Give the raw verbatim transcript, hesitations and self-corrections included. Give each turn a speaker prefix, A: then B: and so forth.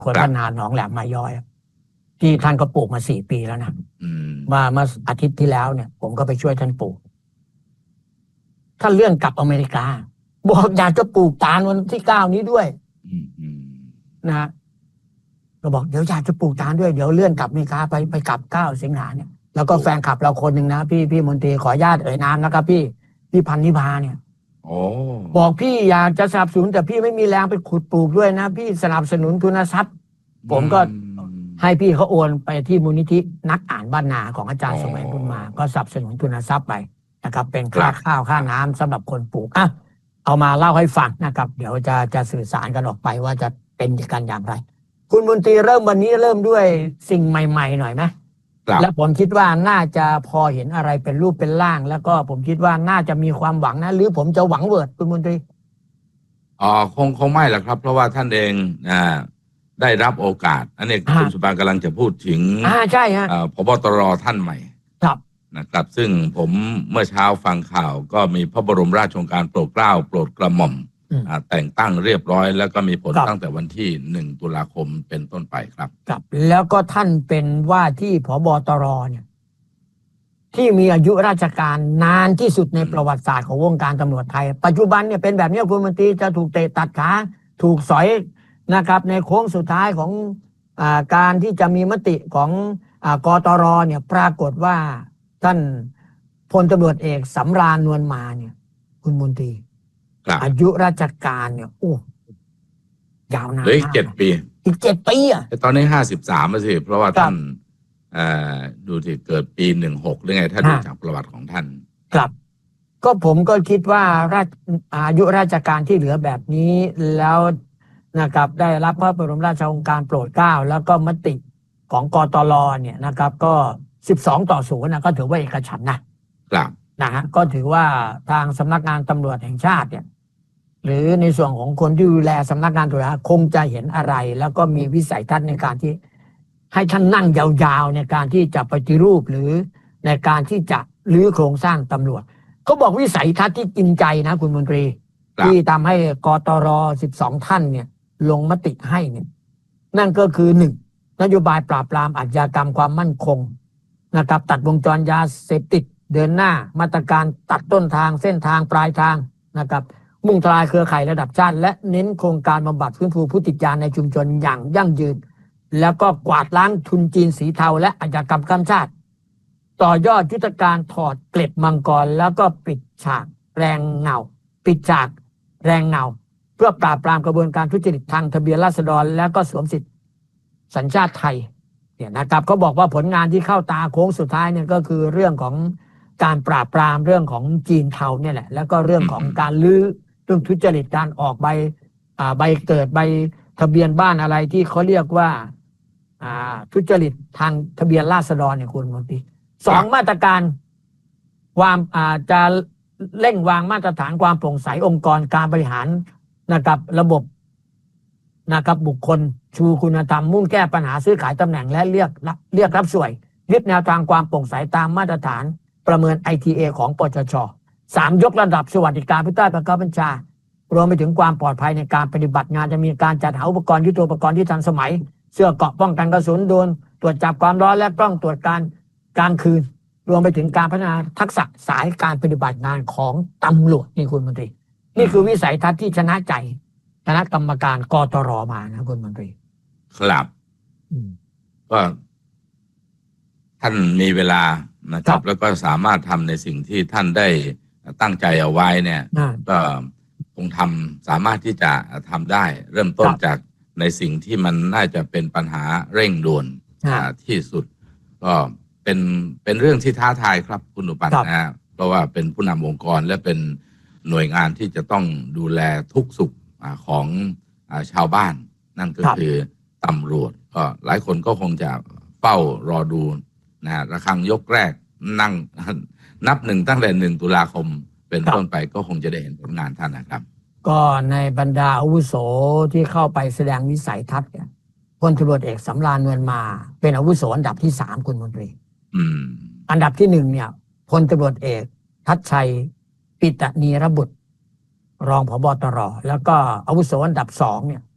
A: คนพัฒนาหนองแหลมมาย้อยที่ท่านก็ปลูกมาสี่ปีแล้วนะมาเมื่ออาทิตย์ที่แล้วเนี่ยผมก็ไปช่วยท่านปลูกท่านเลื่อนกลับอเมริกาบอกอยากจะปลูกตาลวันที่เก้านี้ด้วยนะฮะก็บอกเดี๋ยวอยากจะปลูกตาลด้วยเดี๋ยวเลื่อนกลับอเมริกาไปไปกลับเก้าสิงหาเนี่ยแล้วก็แฟนคลับเราคนหนึ่งนะพี่พี่มนตรีขออนุญาตเอ่ยนามนะครับพี่พี่พันนิพาเนี่ยบอกพี่อยากจะสนับสนุนแต่พี่ไม่มีแรงไปขุดปลูกด้วยนะพี่สนับสนุนทุนทรัพย์ผมก็ให้พี่เขาโอนไปที่มูลนิธินักอ่านบ้านนาของอาจารย์สมัยบุญมาก็สนับสนุนทุนทรัพย์ไปนะครับเป็นค่าข้าวค่าน้ำสำหรับคนปลูกอ่ะเอามาเล่าให้ฟังนะครับเดี๋ยวจะจะสื่อสารกันออกไปว่าจะเป็นกันอย่างไรคุณมนตรีเริ่มวันนี้เริ่มด้วยสิ่งใหม่ๆหน่อยไหมแล้วผมคิดว่าน่าจะพอเห็นอะไรเป็นรูปเป็นร่างแล้วก็ผมคิดว่าน่าจะมีความหวังนะหรือผมจะหวังเวิร์ดคุณมนตรี
B: อ๋อคงคงไม่หรอกครับเพราะว่าท่านเองอ่าได้รับโอกาสอันนี้คุณสุภากำลังจะพูดถึง
A: อ่าใช่ฮะ
B: ผบตรท่านใหม่
A: ครับ
B: นะครับซึ่งผมเมื่อเช้าฟังข่าวก็มีพระบรมราชโองการโปรดเกล้าโปรดกระหม่อมแต่งตั้งเรียบร้อยแล้วก็มีผลตั้งแต่วันที่หนึ่งตุลาคมเป็นต้นไปครับ
A: ครับแล้วก็ท่านเป็นว่าที่ผบตรเนี่ยที่มีอายุราชการนานที่สุดในประวัติศาสตร์ของวงการตำรวจไทยปัจจุบันเนี่ยเป็นแบบนี้คุณมนตรีจะถูกเตะตัดขาถูกสอยนะครับในโค้งสุดท้ายของอ่าการที่จะมีมติของอ่ากตรเนี่ยปรากฏว่าท่านพลตำรวจเอกสำราญนวลมาเนี่ยคุณมนตรีอายุราชการเนี่ยโอ้ยาวนาน
B: อีกเจ็ดปี
A: อีกเจ็ดปีอ่ะ
B: แต่ตอนนี้ห้าสิบสามสิเพราะว่าท่านดูที่เกิดปีหนึ่งหกหรือไงถ้าดูจากประวัติของท่าน
A: ครับก็ผมก็คิดว่าราชอายุราชการที่เหลือแบบนี้แล้วนะครับได้รับพระบรมราชโองการโปรดเกล้าแล้วก็มติของกตรเนี่ยนะครับก็สิบสองต่อศูนย์นะก็ถือว่าเอกฉันท์นะครับนะฮะก็ถือว่าทางสำนักงานตำรวจแห่งชาติเนี่ยหรือในส่วนของคนที่ดูแลสำนักงานตำรวจคงจะเห็นอะไรแล้วก็มีวิสัยทัศน์ในการที่ให้ท่านนั่งยาวๆในการที่จะปฏิรูปหรือในการที่จะรื้อโครงสร้างตำรวจเขาบอกวิสัยทัศน์ที่กินใจนะคุณมนตรีที่ทำให้กตรสิบสองท่านเนี่ยลงมติให้เนี่ยนั่นก็คือหนึ่งนโยบายปราบปรามอาชญากรรมความมั่นคงนะครับตัดวงจรยาเสพติดเดินหน้ามาตรการตัดต้นทางเส้นทางปลายทางนะครับมุ่งทลายเครือข่ายระดับชาติและเน้นโครงการบำบัดฟื้นฟูผู้ติดยาในชุมชนอย่างยั่งยืนแล้วก็กวาดล้างทุนจีนสีเทาและอาชญากรรมข้ามชาติต่อยอดยุทธการถอดเกล็ดมังกรแล้วก็ปิดฉากแรงเงาปิดฉากแรงเงาเพื่อปราบปรามกระบวนการทุจริตทางทะเบียนราษฎรแล้วก็สวมสิทธิสัญชาติไทยเนี่ยนะครับเขาบอกว่าผลงานที่เข้าตาโค้งสุดท้ายเนี่ยก็คือเรื่องของการปราบปรามเรื่องของจีนเทาเนี่ยแหละแล้วก็เรื่องของการลื้อเรื่องทุจริตการออกใบอ่าใบเกิดใบทะเบียนบ้านอะไรที่เขาเรียกว่าอ่าทุจริตทางทะเบียนราษฎรเนี่ยคุณมนตรีสองมาตรการความอ่าจะเร่งวางมาตรฐานความโปร่งใสองค์กรการบริหารนะครับระบบนะครับบุคคลชูคุณธรรมมุ่งแก้ปัญหาซื้อขายตำแหน่งและเรียกเรียกรับสวยยึดแนวทางความโปร่งใสตามมาตรฐานประเมิน ไอ ที เอ ของปชช.สามยกระดับสวัสดิการผู้ใต้บังคับบัญชารวมไปถึงความปลอดภัยในการปฏิบัติงานจะมีการจัดหาอุปกรณ์ยุทโธปกรณ์ที่ทันสมัยเสื้อเกราะป้องกันกระสุนโดนตรวจจับความร้อนและกล้องตรวจการกลางคืนรวมไปถึงการพัฒนาทักษะสายการปฏิบัติงานของตำรวจนี่คุณมนตรีนี่คือวิสัยทัศน์ที่ชนะใจคณะกรรมการกตรมานะคุณมนตรี
B: ครับก็ท่านมีเวลานะครับแล้วก็สามารถทำในสิ่งที่ท่านได้ตั้งใจเอาไว้เนี่ยก็คงทำสามารถที่จะทำได้เริ่มต้นจากในสิ่งที่มันน่าจะเป็นปัญหาเร่งด่วนที่สุดก็เป็นเป็นเรื่องที่ท้าทายครับคุณอุปันนะเพราะว่าเป็นผู้นำองค์กรและเป็นหน่วยงานที่จะต้องดูแลทุกสุขของชาวบ้านนั่นก็คือตำรวจก็หลายคนก็คงจะเฝ้ารอดูนะระฆังยกแรกนั่งนับหนึ่งตั้งแต่หนึ่งตุลาคมเป็นต้นไปก็คงจะได้เห็นผลงานท่านนะครับ
A: ก็ในบรรดาอาวุโสที่เข้าไปแสดงวิสัยทัศน์เนี่ยพลตำรวจเอกสำราญนวลมาเป็นอาวุโสอันดับที่สามคุณมนตรีอันดับที่หนึ่งเนี่ยพลตำรวจเอกทัชชัยปิตนีรบุตรรองผบตรแล้วก็อาวุโสอันดับสองเนี่ย